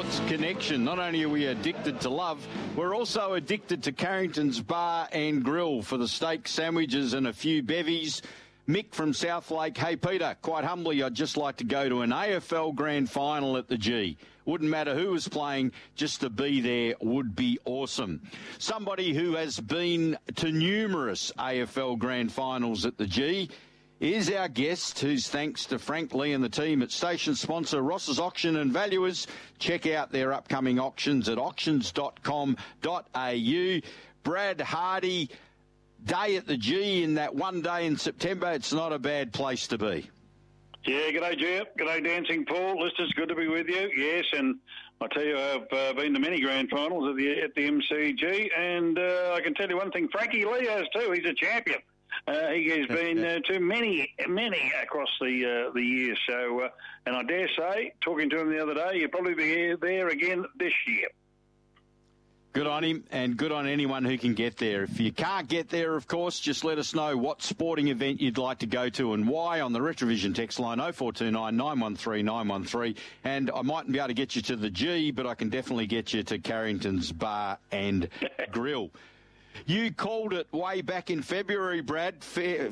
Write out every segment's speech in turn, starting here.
connection. Not only are we addicted to love, we're also addicted to Carrington's Bar and Grill for the steak sandwiches and a few bevies. Mick from Southlake. Hey, Peter, quite humbly, I'd just like to go to an AFL Grand Final at the G. Wouldn't matter who was playing, just to be there would be awesome. Somebody who has been to numerous AFL Grand Finals at the G is our guest, whose thanks to Frank Lee and the team at station sponsor Ross's Auction and Valuers. Check out their upcoming auctions at auctions.com.au. Brad Hardy, day at the G in that one day in September. It's not a bad place to be. Yeah, g'day, Jeff. G'day, Dancing Paul. Listeners, good to be with you. Yes, and I tell you, I've been to many grand finals at the MCG, and I can tell you one thing, Frankie Lee has too. He's a champion. He has been to many across the years. So, and I dare say, talking to him the other day, he'll probably be there again this year. Good on him, and good on anyone who can get there. If you can't get there, of course, just let us know what sporting event you'd like to go to and why on the Retrovision text line 0429 913 913. And I mightn't be able to get you to the G, but I can definitely get you to Carrington's Bar and Grill. You called it way back in February, Brad.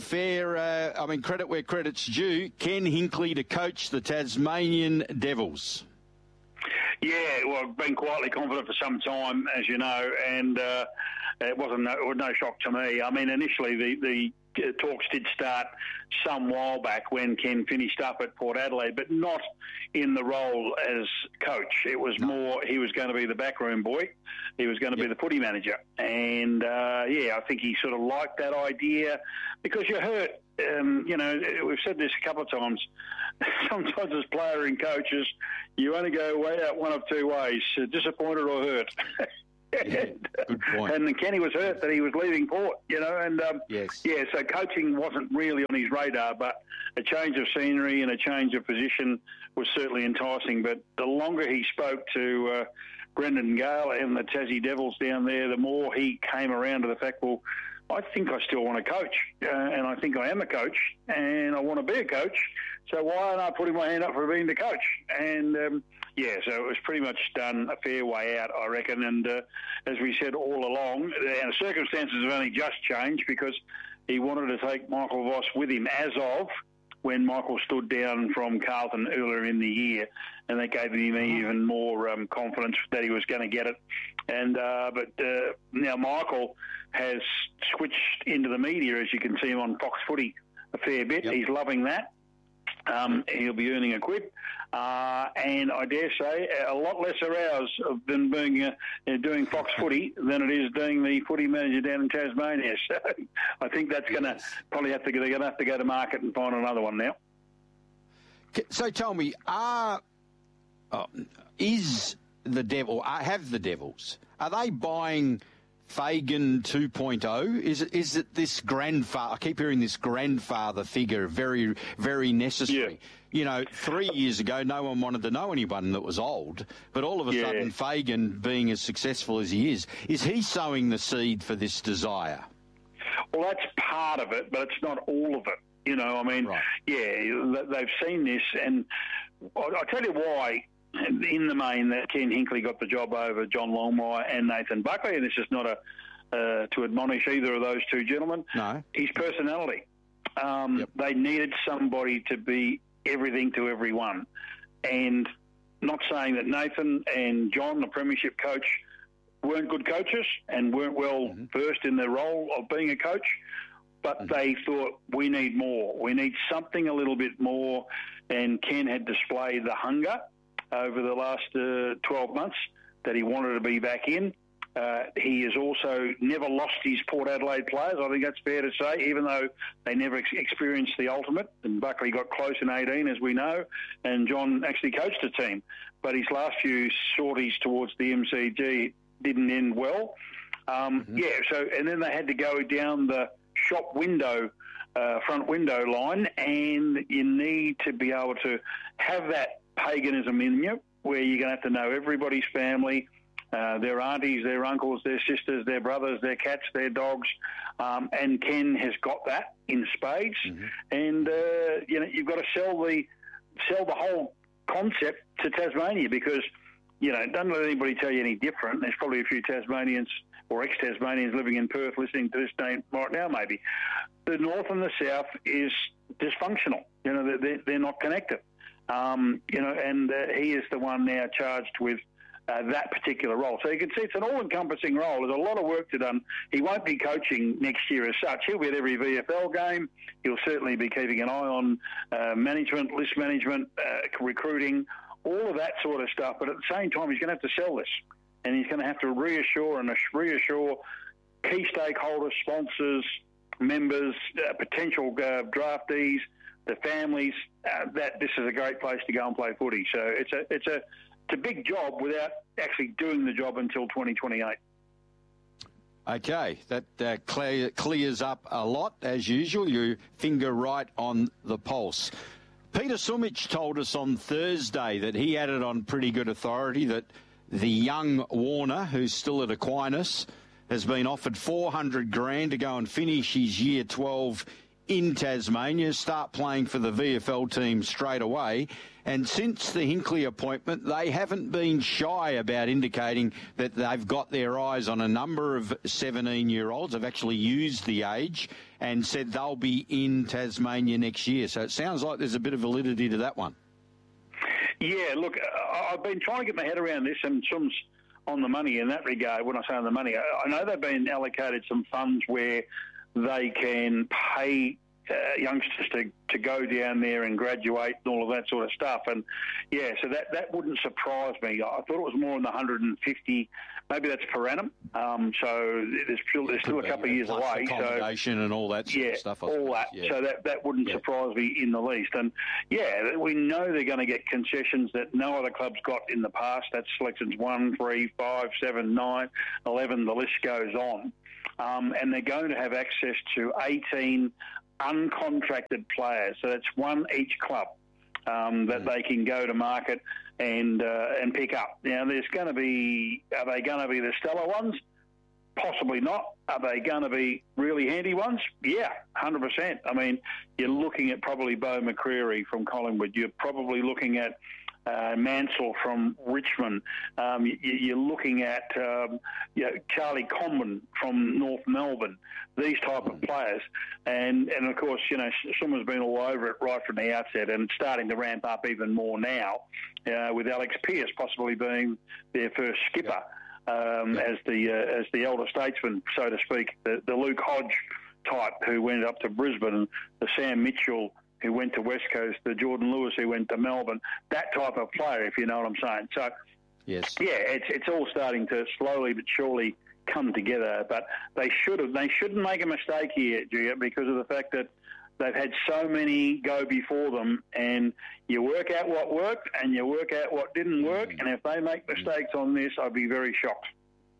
Credit where credit's due. Ken Hinkley to coach the Tasmanian Devils. Yeah, well, I've been quietly confident for some time, as you know, and it was no shock to me. I mean, initially the talks did start some while back when Ken finished up at Port Adelaide, but not in the role as coach. It was more he was going to be the backroom boy. He was going to be the footy manager. And, I think he sort of liked that idea because you're hurt. We've said this a couple of times. Sometimes as player and coaches, you only go way out one of two ways, disappointed or hurt. Good point. And Kenny was hurt that he was leaving Port, yes. Yeah, so coaching wasn't really on his radar, but a change of scenery and a change of position was certainly enticing. But the longer he spoke to Brendan Gale and the Tassie Devils down there, the more he came around to the fact, well, I think I still want to coach, and I think I am a coach, and I want to be a coach, so why aren't I putting my hand up for being the coach? And, so it was pretty much done a fair way out, I reckon, and as we said all along, the circumstances have only just changed because he wanted to take Michael Voss with him as of when Michael stood down from Carlton earlier in the year, and that gave him even more confidence that he was going to get it. And but now Michael has switched into the media, as you can see him on Fox Footy a fair bit. Yep. He's loving that. He'll be earning a quid, and I dare say a lot less hours than being doing Fox Footy than it is doing the footy manager down in Tasmania. So I think that's going to probably they're going to have to go to market and find another one now. So tell me, have the Devils, are they buying Fagan 2.0? Is it this grandfather? I keep hearing this grandfather figure, very, very necessary. Yeah. 3 years ago, no one wanted to know anyone that was old, but all of a sudden, Fagan, being as successful as he is he sowing the seed for this desire? Well, that's part of it, but it's not all of it. Right. They've seen this, and I'll tell you why. In the main, that Ken Hinkley got the job over John Longmire and Nathan Buckley, and this is not to admonish either of those two gentlemen. No. His personality. They needed somebody to be everything to everyone. And not saying that Nathan and John, the premiership coach, weren't good coaches and weren't well versed in their role of being a coach, but they thought, we need more. We need something a little bit more, and Ken had displayed the hunger over the last 12 months that he wanted to be back in. He has also never lost his Port Adelaide players. I think that's fair to say, even though they never experienced the ultimate. And Buckley got close in 18, as we know, and John actually coached the team. But his last few sorties towards the MCG didn't end well. And then they had to go down the shop window, front window line, and you need to be able to have that paganism in you, where you're going to have to know everybody's family, their aunties, their uncles, their sisters, their brothers, their cats, their dogs, and Ken has got that in spades. And you've got to sell the whole concept to Tasmania, because don't let anybody tell you any different. There's probably a few Tasmanians or ex-Tasmanians living in Perth listening to this day right now, maybe. The north and the south is dysfunctional. They're not connected. And he is the one now charged with that particular role. So you can see it's an all-encompassing role. There's a lot of work to done. He won't be coaching next year as such. He'll be at every VFL game. He'll certainly be keeping an eye on management, list management, recruiting, all of that sort of stuff. But at the same time, he's going to have to sell this. And he's going to have to reassure key stakeholders, sponsors, members, potential draftees, the families, that this is a great place to go and play footy. So it's a big job without actually doing the job until 2028. Okay, that clears up a lot, as usual. You finger right on the pulse. Peter Sumich told us on Thursday that he had it on pretty good authority that the young Warner, who's still at Aquinas, has been offered $400,000 to go and finish his year 12 in Tasmania, start playing for the VFL team straight away. And since the Hinckley appointment, they haven't been shy about indicating that they've got their eyes on a number of 17-year-olds. They've actually used the age and said they'll be in Tasmania next year. So it sounds like there's a bit of validity to that one. Yeah, look, I've been trying to get my head around this, and Sum's on the money in that regard. When I say on the money, I know they've been allocated some funds where they can pay youngsters to go down there and graduate and all of that sort of stuff. And, yeah, so that wouldn't surprise me. I thought it was more in the 150, maybe that's per annum. So there's still a couple of years away. Accommodation and all that sort of stuff. All that. Yeah. So that wouldn't surprise me in the least. And, yeah, we know they're going to get concessions that no other club's got in the past. That's selections 1, 3, 5, 7, 9, 11, the list goes on. And they're going to have access to 18 uncontracted players. So that's one each club that they can go to market and pick up. Now, are they going to be the stellar ones? Possibly not. Are they going to be really handy ones? Yeah, 100%. I mean, you're looking at probably Beau McCreary from Collingwood. You're probably looking at Mansell from Richmond. You're looking at Charlie Comben from North Melbourne. These type of players, and of course, someone's been all over it right from the outset, and starting to ramp up even more now, with Alex Pearce possibly being their first skipper as the elder statesman, so to speak, the Luke Hodge type who went up to Brisbane, the Sam Mitchell who went to West Coast, the Jordan Lewis who went to Melbourne, that type of player, if you know what I'm saying. So, yes, yeah, it's all starting to slowly but surely come together. But they shouldn't make a mistake here, Gia, because of the fact that they've had so many go before them, and you work out what worked and you work out what didn't work. And if they make mistakes on this, I'd be very shocked.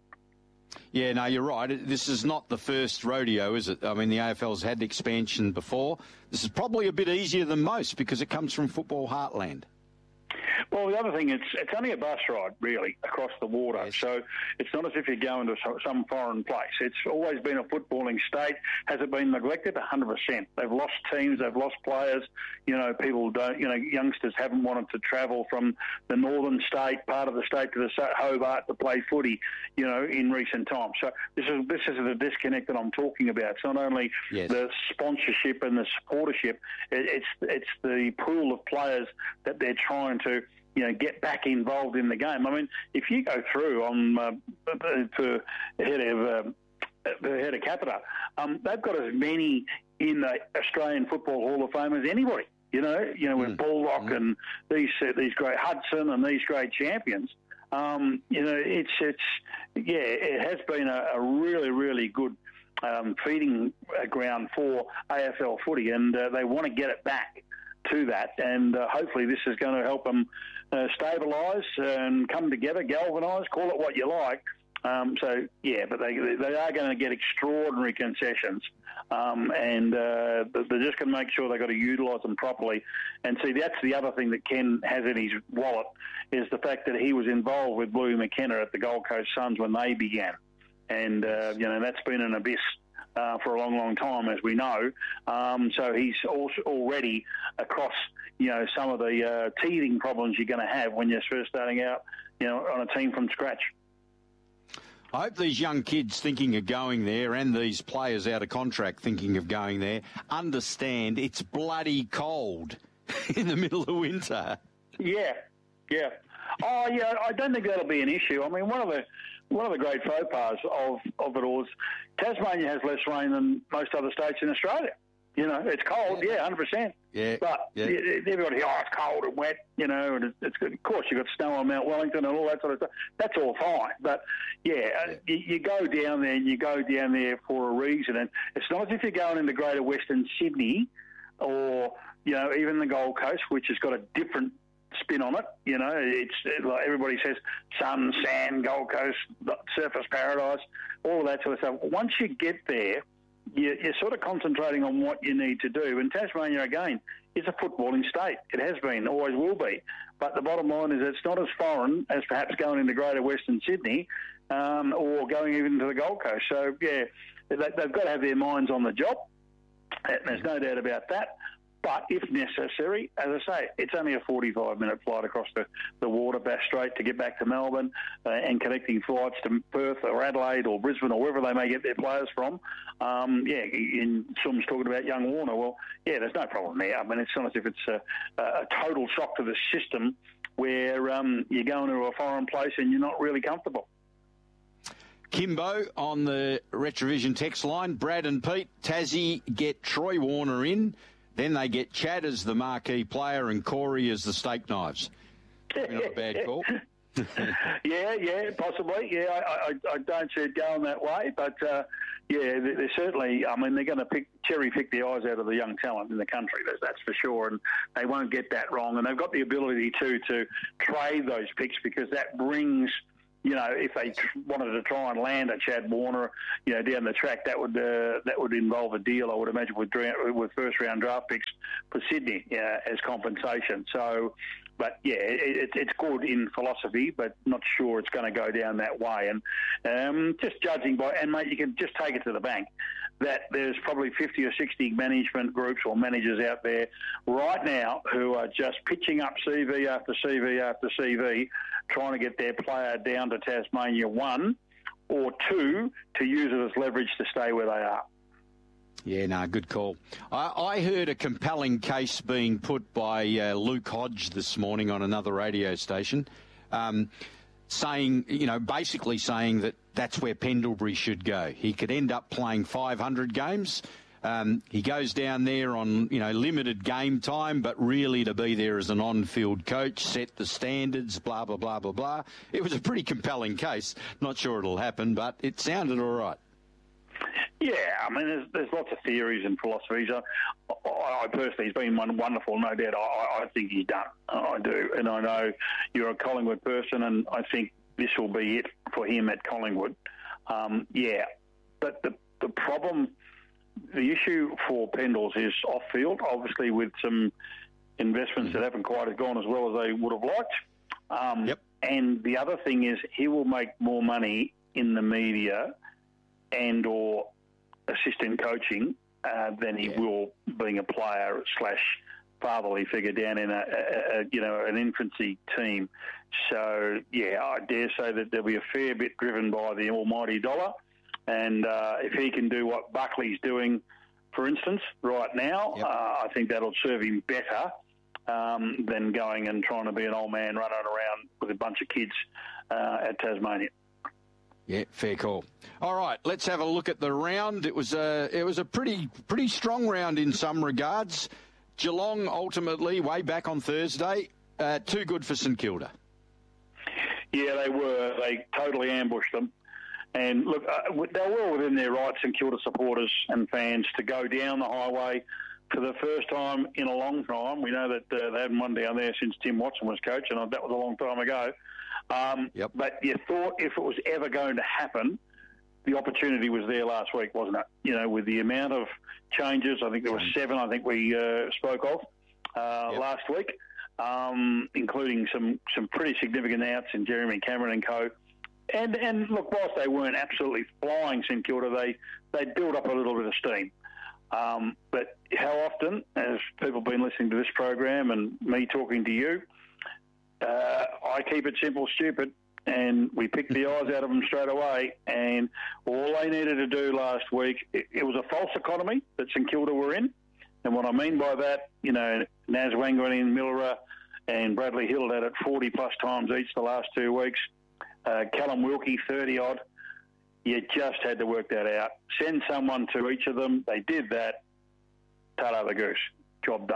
Yeah, no, you're right. This is not the first rodeo, is it? I mean, the AFL's had expansion before. This is probably a bit easier than most because it comes from football heartland. Well, the other thing, it's only a bus ride, really, across the water. Yes. So it's not as if you're going to some foreign place. It's always been a footballing state. Has it been neglected? 100%. They've lost teams. They've lost players. People don't, youngsters haven't wanted to travel from the northern state, part of the state, to the Hobart to play footy, in recent times. So this is the disconnect that I'm talking about. It's not only the sponsorship and the supportership. It's the pool of players that they're trying to get back involved in the game. I mean, if you go through on for the head of Capita, they've got as many in the Australian Football Hall of Fame as anybody. With Baldock and these great Hudson and these great champions. It has been a really, really good feeding ground for AFL footy, and they want to get it back to that, and hopefully this is going to help them stabilise and come together, galvanise, call it what you like. But they are going to get extraordinary concessions, and they're just going to make sure they've got to utilise them properly. And see, that's the other thing that Ken has in his wallet, is the fact that he was involved with Bluey McKenna at the Gold Coast Suns when they began. And, that's been an abyss for a long, long time, as we know. So he's also already across, some of the teething problems you're going to have when you're first starting out, on a team from scratch. I hope these young kids thinking of going there and these players out of contract thinking of going there understand it's bloody cold in the middle of winter. Yeah. Oh, yeah, I don't think that'll be an issue. I mean, one of the great faux pas of it all is Tasmania has less rain than most other states in Australia. It's cold, 100%. Yeah. But everybody, it's cold and wet, and it's good. Of course, you've got snow on Mount Wellington and all that sort of stuff. That's all fine. But, you go down there and you go down there for a reason. And it's not as if you're going into Greater Western Sydney or, even the Gold Coast, which has got a different spin on it. It's like everybody says sun, sand, Gold Coast, surface paradise, all of that sort of stuff. Once you get there, you're sort of concentrating on what you need to do. And Tasmania, again, is a footballing state. It has been, always will be. But the bottom line is it's not as foreign as perhaps going into Greater Western Sydney or going even to the Gold Coast. So, they've got to have their minds on the job. And there's no doubt about that. But if necessary, as I say, it's only a 45-minute flight across the water, Bass Strait, to get back to Melbourne and connecting flights to Perth or Adelaide or Brisbane or wherever they may get their players from. In Sum's talking about young Warner. Well, there's no problem there. I mean, it's not as if it's a total shock to the system where you're going to a foreign place and you're not really comfortable. Kimbo on the Retrovision text line. Brad and Pete, Tassie get Troy Warner in. Then they get Chad as the marquee player and Corey as the steak knives. Not a bad call. Yeah, possibly. Yeah, I don't see it going that way. But, they're certainly, I mean, they're going to cherry pick the eyes out of the young talent in the country. That's for sure. And they won't get that wrong. And they've got the ability, to trade those picks because that brings... if they wanted to try and land a Chad Warner, down the track, that would involve a deal, I would imagine, with first-round draft picks for Sydney as compensation. So, but it's good in philosophy, but not sure it's going to go down that way. And just judging by, and mate, you can just take it to the bank, that there's probably 50 or 60 management groups or managers out there right now who are just pitching up CV after CV after CV, trying to get their player down to Tasmania 1 or 2 to use it as leverage to stay where they are. Yeah, no, good call. I heard a compelling case being put by Luke Hodge this morning on another radio station, saying, basically saying that that's where Pendlebury should go. He could end up playing 500 games. He goes down there on, limited game time, but really to be there as an on-field coach, set the standards, blah, blah, blah, blah, blah. It was a pretty compelling case. Not sure it'll happen, but it sounded all right. Yeah, I mean, there's lots of theories and philosophies. I personally, he's been wonderful, no doubt. I think he's done. I do. And I know you're a Collingwood person, and I think this will be it for him at Collingwood. But the problem... The issue for Pendles is off-field, obviously with some investments that haven't quite gone as well as they would have liked. And the other thing is he will make more money in the media and or assistant coaching than he will being a player / fatherly figure down in an infancy team. So, I dare say that there'll be a fair bit driven by the almighty dollar. And if he can do what Buckley's doing, for instance, right now, I think that'll serve him better than going and trying to be an old man running around with a bunch of kids at Tasmania. Yeah, fair call. All right, let's have a look at the round. It was a pretty strong round in some regards. Geelong ultimately, way back on Thursday, too good for St Kilda. Yeah, they were. They totally ambushed them. And look, they were well within their rights, St Kilda supporters and fans, to go down the highway for the first time in a long time. We know that they hadn't won down there since Tim Watson was coach, and that was a long time ago. But you thought if it was ever going to happen, the opportunity was there last week, wasn't it? With the amount of changes, I think there were 7, I think we spoke of last week, including some pretty significant outs in Jeremy Cameron and co. And look, whilst they weren't absolutely flying St Kilda, they built up a little bit of steam. But how often, as people have been listening to this program and me talking to you, I keep it simple, stupid, and we picked the eyes out of them straight away. And all they needed to do last week, it was a false economy that St Kilda were in. And what I mean by that, Naz Wanganeen, Miller and Bradley Hill had it 40-plus times each the last 2 weeks. Callum Wilkie, 30-odd. You just had to work that out. Send someone to each of them. They did that. Tada the goose. Job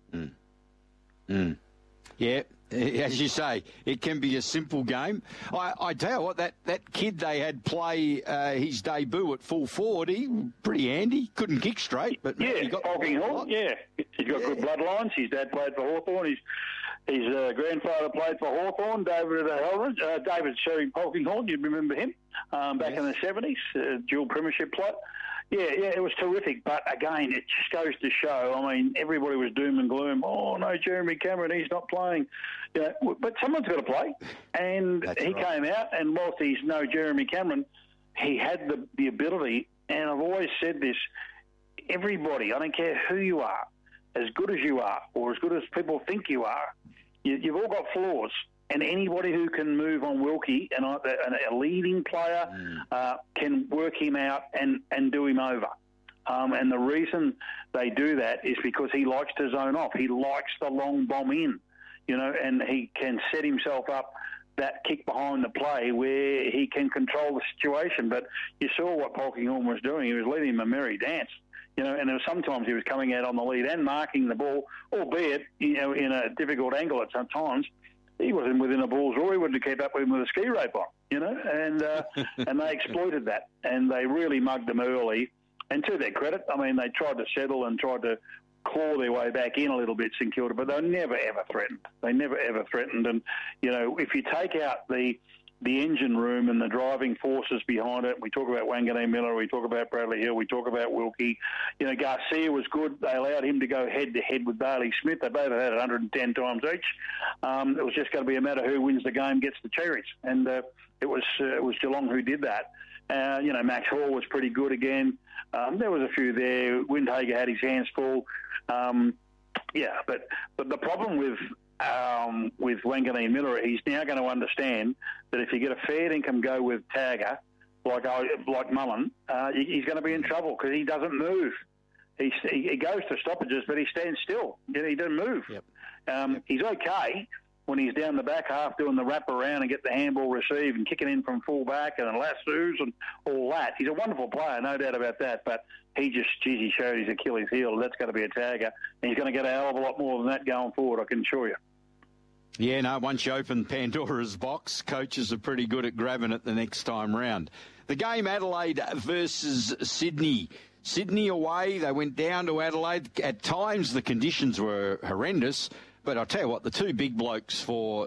done. Yeah, as you say, it can be a simple game. I tell you what, that kid they had play his debut at full forward, he pretty handy. Couldn't kick straight, but he got Polkinghorne. Yeah, he's got good bloodlines. His dad played for Hawthorn. His grandfather played for Hawthorn. David Polkinghorne, you'd remember him back in the 70s, dual premiership play. Yeah, it was terrific. But again, it just goes to show. I mean, everybody was doom and gloom. Oh no, Jeremy Cameron, he's not playing. But someone's got to play, and he came out. And whilst he's no Jeremy Cameron, he had the ability. And I've always said this: everybody, I don't care who you are, as good as you are, or as good as people think you are, you've all got flaws. And anybody who can move on Wilkie, and a leading player, can work him out and do him over. And the reason they do that is because he likes to zone off. He likes the long bomb in, and he can set himself up that kick behind the play where he can control the situation. But you saw what Polkinghorne was doing. He was leading him a merry dance. And sometimes he was coming out on the lead and marking the ball, albeit, in a difficult angle at some times. He wasn't within a ball's roar. He wouldn't have kept up with him with a ski rope on, and they exploited that, and they really mugged them early. And to their credit, I mean, they tried to settle and tried to claw their way back in a little bit, St Kilda, but they never, ever threatened. They never, ever threatened. And, if you take out the engine room and the driving forces behind it, we talk about Wanganeen Miller, we talk about Bradley Hill, we talk about Wilkie. Garcia was good. They allowed him to go head-to-head with Bailey Smith. They both had it 110 times each. It was just going to be a matter who wins the game gets the cherries. And it was Geelong who did that. Max Hall was pretty good again. There was a few there. Windhager had his hands full. But the problem with Wanganeen Miller, he's now going to understand that if you get a fair income go with Tagger, like Mullen, he's going to be in trouble because he doesn't move. He goes to stoppages, but he stands still. He doesn't move. Yep. He's okay when he's down the back half doing the wrap around and get the handball received and kicking in from full back and lassos and all that. He's a wonderful player, no doubt about that, but he showed his Achilles heel. That's going to be a Tagger, and he's going to get a hell of a lot more than that going forward, I can assure you. Yeah, no, once you open Pandora's box, coaches are pretty good at grabbing it the next time round. The game, Adelaide versus Sydney. Sydney away, they went down to Adelaide. At times the conditions were horrendous, but I'll tell you what, the two big blokes for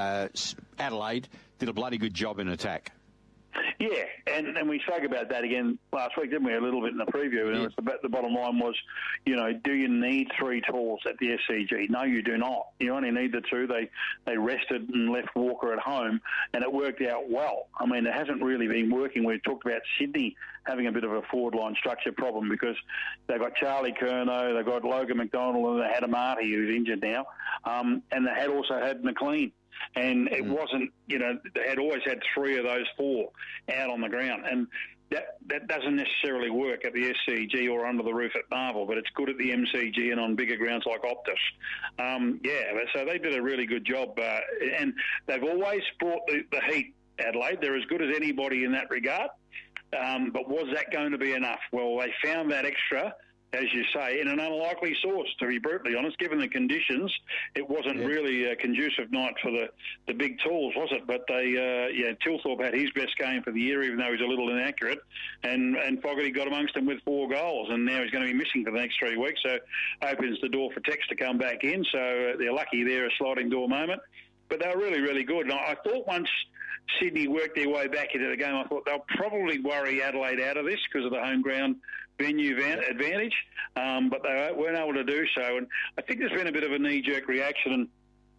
Adelaide did a bloody good job in attack. Yeah, and we spoke about that again last week, didn't we, a little bit in the preview, and the bottom line was, do you need three tools at the SCG? No, you do not. You only need the two. They rested and left Walker at home, and it worked out well. I mean, it hasn't really been working. We talked about Sydney having a bit of a forward line structure problem because they've got Charlie Curnow, they've got Logan McDonald, and they had Amati, who's injured now, and they had also had McLean. And it wasn't, they had always had three of those four out on the ground. And that doesn't necessarily work at the SCG or under the roof at Marvel, but it's good at the MCG and on bigger grounds like Optus. So they did a really good job. And they've always brought the heat, Adelaide. They're as good as anybody in that regard. But was that going to be enough? Well, they found that extra, as you say, in an unlikely source, to be brutally honest. Given the conditions, it wasn't really a conducive night for the big tools, was it? But Tilthorpe had his best game for the year, even though he's a little inaccurate, and Fogarty got amongst them with 4 goals, and now he's going to be missing for the next 3 weeks, so opens the door for Tex to come back in, so they're lucky there, a sliding door moment. But they were really, really good. And I thought once Sydney worked their way back into the game, I thought they'll probably worry Adelaide out of this because of the home ground venue advantage, but they weren't able to do so. And I think there's been a bit of a knee-jerk reaction, and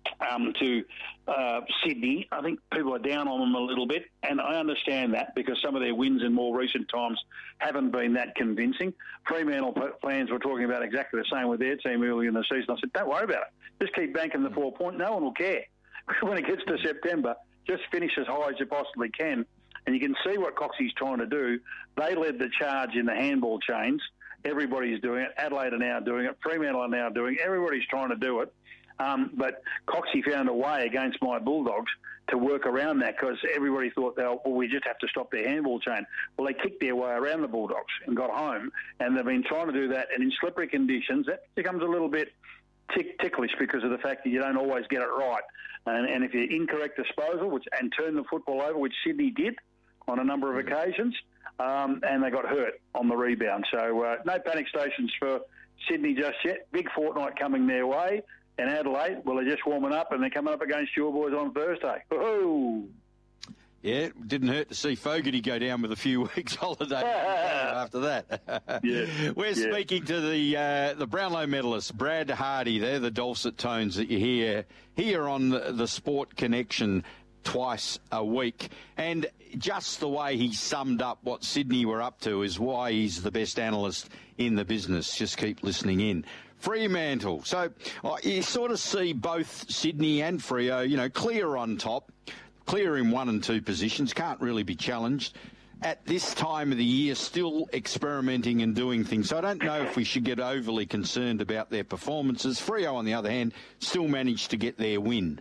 to Sydney. I think people are down on them a little bit, and I understand that because some of their wins in more recent times haven't been that convincing. Fremantle fans were talking about exactly the same with their team early in the season. I said, don't worry about it. Just keep banking the 4 points. No one will care. When it gets to September, just finish as high as you possibly can. And you can see what Coxie's trying to do. They led the charge in the handball chains. Everybody's doing it. Adelaide are now doing it. Fremantle are now doing it. Everybody's trying to do it. But Coxie found a way against my Bulldogs to work around that because everybody thought, we just have to stop their handball chain. Well, they kicked their way around the Bulldogs and got home, and they've been trying to do that. And in slippery conditions, that becomes a little bit ticklish because of the fact that you don't always get it right. And if you're incorrect disposal, and turn the football over, which Sydney did on a number of occasions, and they got hurt on the rebound. So no panic stations for Sydney just yet. Big fortnight coming their way. And Adelaide, well, they're just warming up, and they're coming up against your boys on Thursday. Woohoo! Yeah, it didn't hurt to see Fogarty go down with a few weeks holiday after that. Yeah. We're speaking to the Brownlow medalist, Brad Hardy. They're the dulcet tones that you hear here on the Sport Connection twice a week. And just the way he summed up what Sydney were up to is why he's the best analyst in the business. Just keep listening in. Fremantle. So you sort of see both Sydney and Freo, clear on top, clear in 1 and 2 positions, can't really be challenged. At this time of the year, still experimenting and doing things. So I don't know if we should get overly concerned about their performances. Freo, on the other hand, still managed to get their win.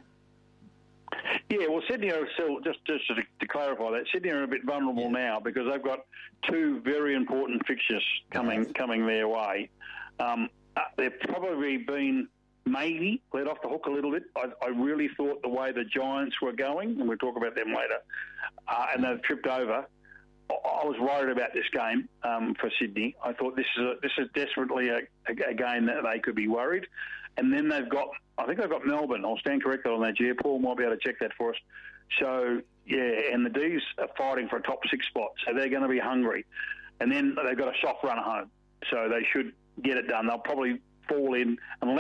Yeah, well, Sydney are still, just to clarify that, Sydney are a bit vulnerable now because they've got 2 very important fixtures coming their way. They've probably been maybe let off the hook a little bit. I really thought the way the Giants were going, and we'll talk about them later, and they've tripped over. I was worried about this game for Sydney. I thought this is desperately a game that they could be worried. And then I think they've got Melbourne. I'll stand corrected on that, Paul might be able to check that for us. So, yeah, and the D's are fighting for a top 6 spot, so they're going to be hungry. And then they've got a soft run home, so they should get it done. They'll probably fall in, unless